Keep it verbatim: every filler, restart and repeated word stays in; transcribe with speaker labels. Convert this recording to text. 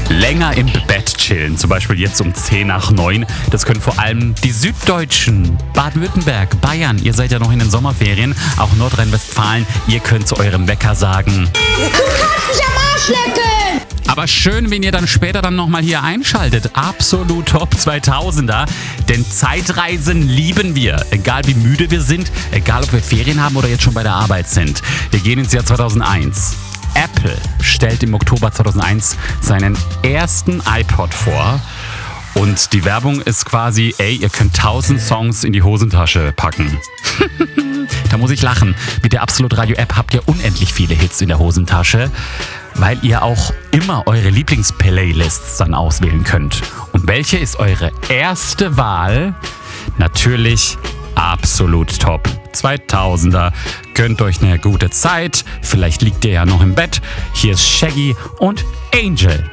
Speaker 1: Länger im Bett chillen, zum Beispiel jetzt um zehn nach neun. Das können vor allem die Süddeutschen, Baden-Württemberg, Bayern. Ihr seid ja noch in den Sommerferien, auch Nordrhein-Westfalen. Ihr könnt zu eurem Wecker sagen:
Speaker 2: Du kannst mich am Arsch lecken!
Speaker 1: Aber schön, wenn ihr dann später dann nochmal hier einschaltet. Absolut Top zweitausender. Denn Zeitreisen lieben wir. Egal wie müde wir sind, egal ob wir Ferien haben oder jetzt schon bei der Arbeit sind. Wir gehen ins Jahr zweitausendeins. Apple stellt im Oktober zweitausendeins seinen ersten iPod vor. Und die Werbung ist quasi, ey, ihr könnt tausend Songs in die Hosentasche packen. Da muss ich lachen. Mit der Absolut Radio App habt ihr unendlich viele Hits in der Hosentasche, weil ihr auch immer eure Lieblingsplaylists dann auswählen könnt. Und welche ist eure erste Wahl? Natürlich Absolut Top zweitausender. Gönnt euch eine gute Zeit. Vielleicht liegt ihr ja noch im Bett. Hier ist Shaggy und Angel.